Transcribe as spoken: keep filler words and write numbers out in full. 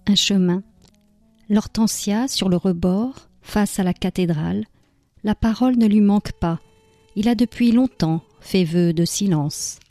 un chemin. L'hortensia sur le rebord, face à la cathédrale. La parole ne lui manque pas. Il a depuis longtemps fait vœu de silence.